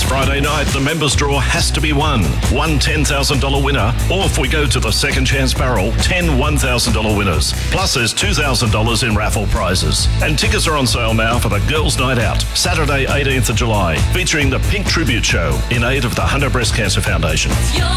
Friday night, the members draw has to be won. One $10,000 winner, or if we go to the second chance barrel, 10 $1,000 winners. Plus there's $2,000 in raffle prizes. And tickets are on sale now for the Girls' Night Out, Saturday 18th of July, featuring the Pink Tribute Show in aid of the Hunter Breast Cancer Foundation.